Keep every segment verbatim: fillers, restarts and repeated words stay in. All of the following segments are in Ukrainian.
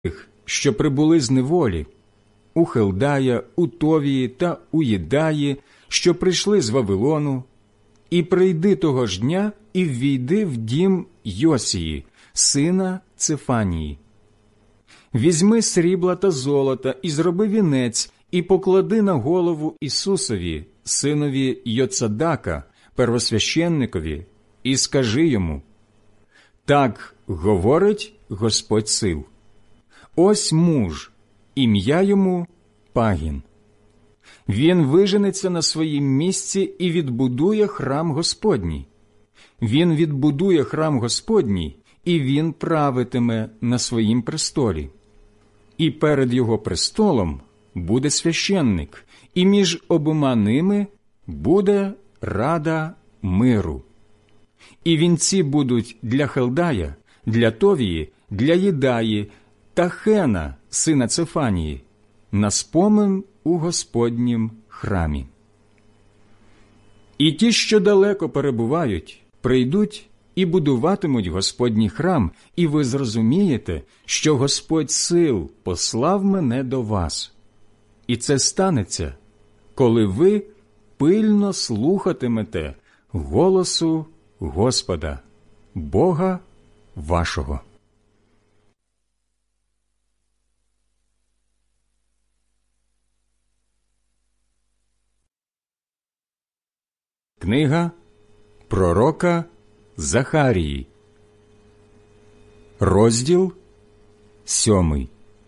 тих, що прибули з неволі, у Хелдая, у Товії та у Єдаї, що прийшли з Вавилону, і прийди того ж дня і ввійди в дім Йосії, сина Цефанії. Візьми срібла та золота і зроби вінець, і поклади на голову Ісусові, синові Йоцадака, первосвященникові, і скажи йому: так говорить Господь сил. Ось муж, ім'я йому Пагін. Він виженеться на своїм місці і відбудує храм Господній. Він відбудує храм Господній, і він правитиме на своїм престолі. І перед його престолом буде священник, і між обома ними буде рада миру. І вінці будуть для Хелдая, для Товії, для Єдаї та Хена, сина Цефанії, на спомин у Господнім храмі. І ті, що далеко перебувають, прийдуть і будуватимуть Господній храм, і ви зрозумієте, що Господь сил послав мене до вас. І це станеться, коли ви пильно слухатимете голосу Господа, Бога вашого. Книга пророка Захарії, розділ сьомий.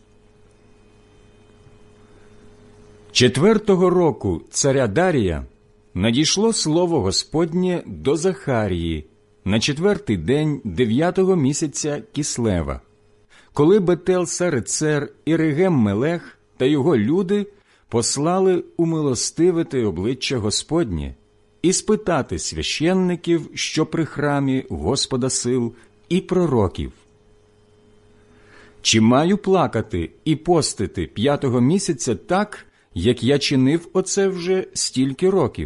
Четвертого року царя Дарія надійшло слово Господнє до Захарії на четвертий день дев'ятого місяця Кислева, коли Бетел-Сарицер і Регем-Мелех та його люди послали умилостивити обличчя Господнє і спитати священників, що при храмі Господа сил, і пророків: чи маю плакати і постити п'ятого місяця так, як я чинив оце вже стільки років?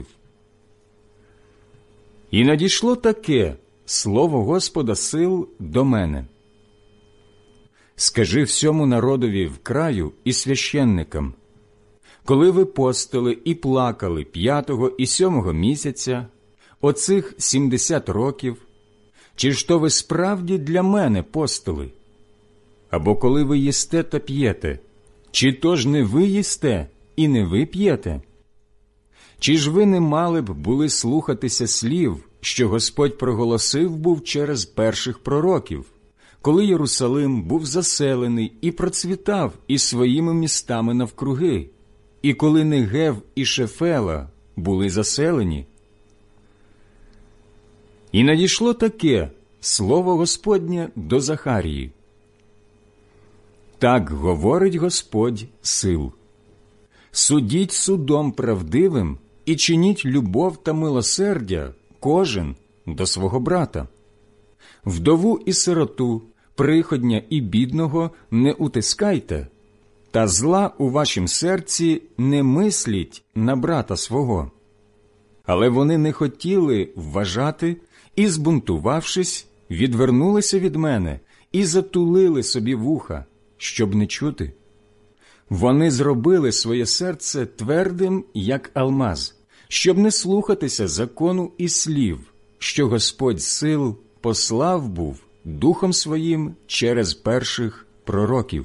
І надійшло таке слово Господа сил до мене: скажи всьому народові в краю і священникам: коли ви постили і плакали п'ятого і сьомого місяця, оцих сімдесят років, чи ж то ви справді для мене постили? Або коли ви їсте та п'єте, чи то ж не ви їсте і не ви п'єте? Чи ж ви не мали б були слухатися слів, що Господь проголосив був через перших пророків, коли Єрусалим був заселений і процвітав із своїми містами навкруги, і коли Негев і Шефела були заселені? І надійшло таке слово Господнє до Захарії: так говорить Господь сил: судіть судом правдивим і чиніть любов та милосердя кожен до свого брата. Вдову і сироту, приходня і бідного не утискайте, та зла у вашім серці не мисліть на брата свого. Але вони не хотіли вважати і, збунтувавшись, відвернулися від мене і затулили собі вуха, щоб не чути. Вони зробили своє серце твердим, як алмаз, щоб не слухатися закону і слів, що Господь сил послав був Духом Своїм через перших пророків.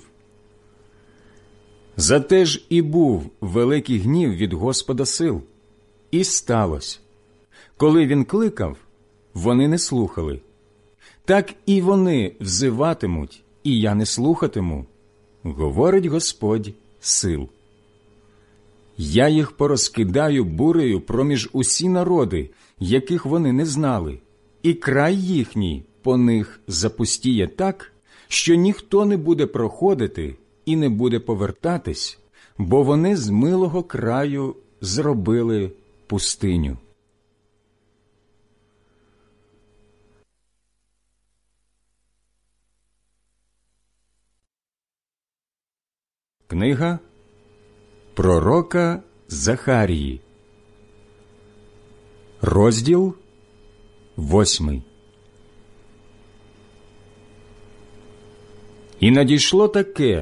Зате ж і був великий гнів від Господа сил. І сталося, коли він кликав, вони не слухали. Так і вони взиватимуть, і я не слухатиму, говорить Господь сил. Я їх порозкидаю бурею проміж усі народи, яких вони не знали, і край їхній по них запустіє так, що ніхто не буде проходити і не буде повертатись, бо вони з милого краю зробили пустиню. Книга пророка Захарії, розділ восьмий. І надійшло таке,